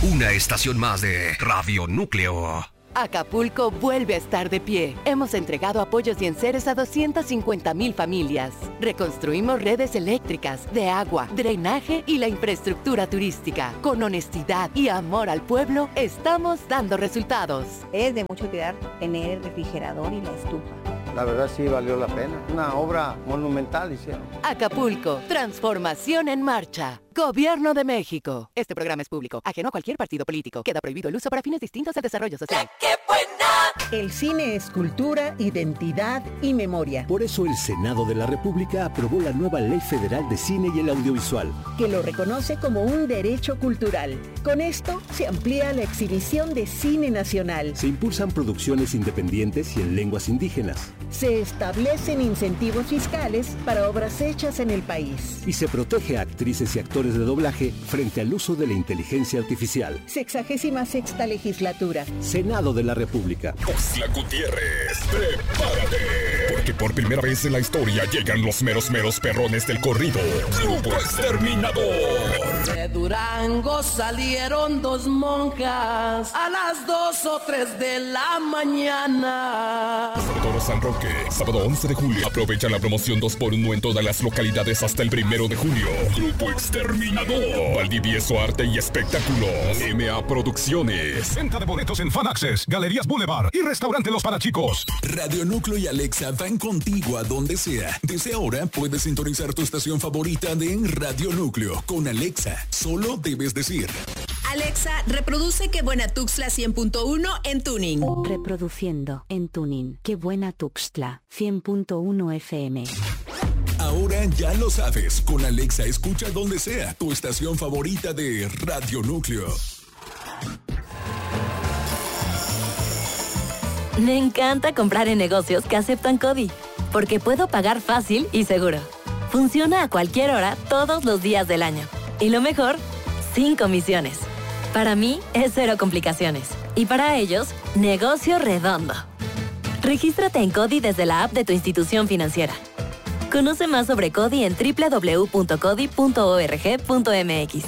Una estación más de Radio Núcleo. Acapulco vuelve a estar de pie. Hemos entregado apoyos y enseres a 250,000 familias. Reconstruimos redes eléctricas, de agua, drenaje y la infraestructura turística. Con honestidad y amor al pueblo, estamos dando resultados. Es de mucha utilidad tener el refrigerador y la estufa. La verdad sí valió la pena. Una obra monumental hicieron. Acapulco, transformación en marcha. Gobierno de México. Este programa es público, ajeno a cualquier partido político. Queda prohibido el uso para fines distintos al desarrollo social. ¡Qué buena! El cine es cultura, identidad y memoria. Por eso el Senado de la República aprobó la nueva Ley Federal de Cine y el Audiovisual, que lo reconoce como un derecho cultural. Con esto se amplía la exhibición de cine nacional. Se impulsan producciones independientes y en lenguas indígenas. Se establecen incentivos fiscales para obras hechas en el país. Y se protege a actrices y actores de doblaje frente al uso de la inteligencia artificial. 66ª legislatura. Senado de la República. Tuxtla Gutiérrez, prepárate, porque por primera vez en la historia llegan los meros perrones del corrido. Grupo Exterminador. De Durango salieron 2 monjas a las 2 o 3 de la mañana. Toro San Roque, sábado 11 de julio. Aprovecha la promoción 2x1 en todas las localidades hasta el 1 de junio. Grupo Exterminador. Valdivieso Arte y Espectáculos. MA Producciones. Venta de boletos en Fan Access, Galerías Boulevard y Restaurante Los Parachicos. Radio Núcleo y Alexa van contigo a donde sea. Desde ahora puedes sintonizar tu estación favorita de Radio Núcleo con Alexa. Solo debes decir: Alexa, reproduce Qué Buena Tuxtla 100.1 en Tuning. Reproduciendo en Tuning Qué Buena Tuxtla 100.1 FM. Ahora ya lo sabes, con Alexa escucha donde sea tu estación favorita de Radio Núcleo. Me encanta comprar en negocios que aceptan CODI, porque puedo pagar fácil y seguro. Funciona a cualquier hora, todos los días del año. Y lo mejor, sin comisiones. Para mí es 0 complicaciones. Y para ellos, negocio redondo. Regístrate en CODI desde la app de tu institución financiera. Conoce más sobre CODI en www.codi.org.mx.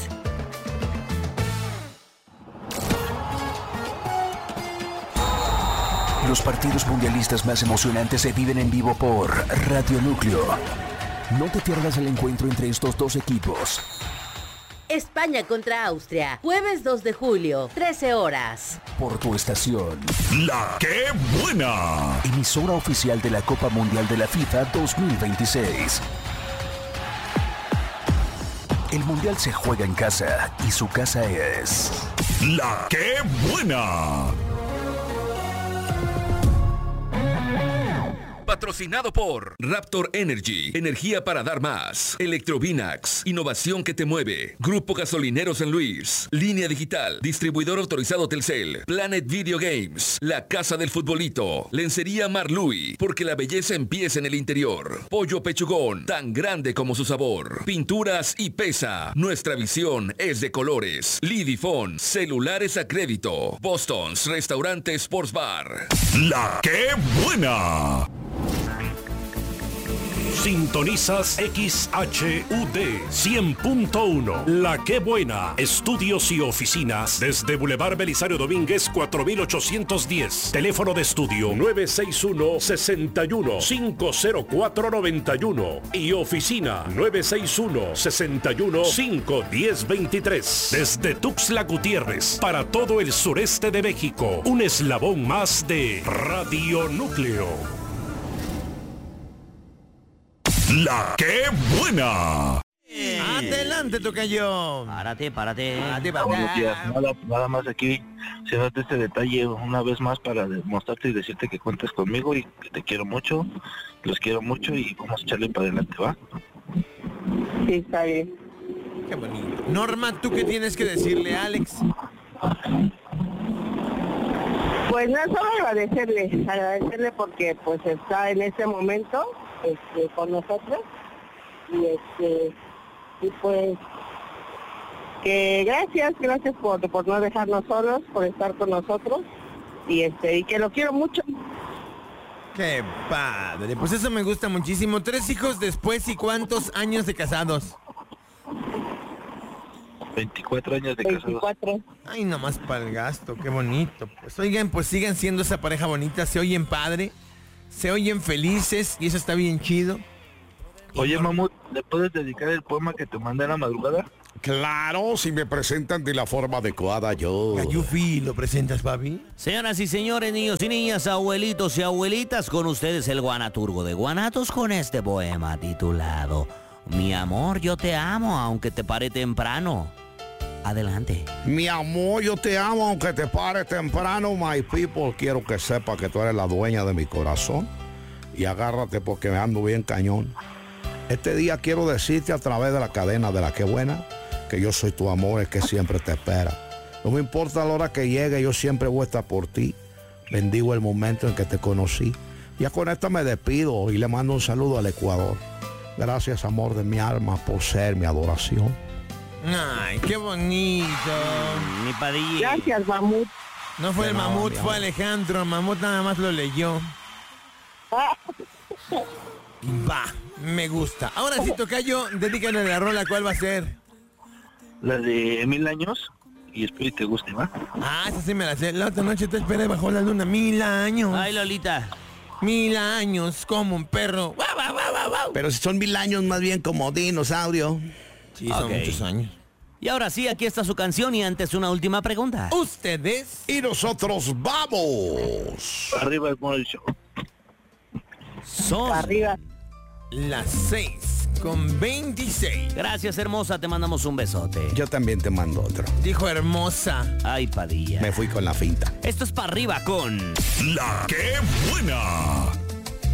Los partidos mundialistas más emocionantes se viven en vivo por Radio Núcleo. No te pierdas el encuentro entre estos dos equipos. España contra Austria, jueves 2 de julio, 13 horas. Por tu estación. La ¡Qué buena! Emisora oficial de la Copa Mundial de la FIFA 2026. El Mundial se juega en casa y su casa es... La ¡Qué buena! Patrocinado por Raptor Energy, energía para dar más. Electrovinax, innovación que te mueve. Grupo Gasolinero San Luis, Línea Digital, distribuidor autorizado Telcel, Planet Video Games, La Casa del Futbolito, Lencería Marlui, porque la belleza empieza en el interior. Pollo Pechugón, tan grande como su sabor. Pinturas y Pesa, nuestra visión es de colores. Lidifón, celulares a crédito. Boston's, restaurante Sports Bar. La ¡Qué buena! Sintonizas XHUD 100.1. La Qué Buena. Estudios y oficinas desde Boulevard Belisario Domínguez 4810. Teléfono de estudio 961-61-50491 y oficina 961-61-51023. Desde Tuxtla Gutiérrez para todo el sureste de México. Un eslabón más de Radio Núcleo. La ¡Qué buena! Adelante, tocayo. Párate. Buenos días. Nada más aquí, haciéndote este detalle una vez más para demostrarte y decirte que cuentas conmigo y que te quiero mucho, los quiero mucho y vamos a echarle para adelante, ¿va? Sí, está bien. Qué bonito. Norma, ¿tú qué tienes que decirle a Alex? Pues no, solo agradecerle porque pues está en este momento con nosotros y pues que gracias por no dejarnos solos, por estar con nosotros y que lo quiero mucho. Qué padre, pues eso me gusta muchísimo. 3 hijos después y ¿cuántos años de casados? 24 años de casados. 24. Ay, nomás para el gasto, qué bonito. Pues oigan, pues sigan siendo esa pareja bonita, se oyen padre, se oyen felices y eso está bien chido. Oye, Mamut, ¿le puedes dedicar el poema que te mandé a la madrugada? Claro, si me presentan de la forma adecuada, yo. Yufi, ¿lo presentas, papi? Señoras y señores, niños y niñas, abuelitos y abuelitas, con ustedes el Guanaturgo de Guanatos con este poema titulado Mi amor, yo te amo, aunque te pare temprano. Adelante. Mi amor, yo te amo, aunque te pare temprano, my people. Quiero que sepa que tú eres la dueña de mi corazón. Y agárrate porque me ando bien cañón. Este día quiero decirte a través de la cadena de la que buena, que yo soy tu amor, el que siempre te espera. No me importa la hora que llegue, yo siempre voy a estar por ti. Bendigo el momento en que te conocí. Ya con esto me despido y le mando un saludo al Ecuador. Gracias, amor de mi alma, por ser mi adoración. Ay, qué bonito. Mi Padilla. Gracias, Mamut. No fue el Mamut, fue Alejandro. El Mamut nada más lo leyó. Va, me gusta. Ahora sí, tocayo, dedícale la rola, ¿cuál va a ser? La de 1000 años, y espero que te guste, ¿va? Ah, esa sí me la sé. La otra noche te esperé bajo la luna 1000 años. Ay, Lolita. 1000 años, como un perro. Pero si son 1000 años, más bien como dinosaurio. Sí, son muchos años. Y ahora sí, aquí está su canción y antes una última pregunta. ¿Ustedes? Y nosotros vamos. Arriba el Morning Show. Son Arriba. Las 6:26. Gracias, hermosa, te mandamos un besote. Yo también te mando otro. Dijo hermosa. Ay, Padilla. Me fui con la finta. Esto es para arriba con La que buena.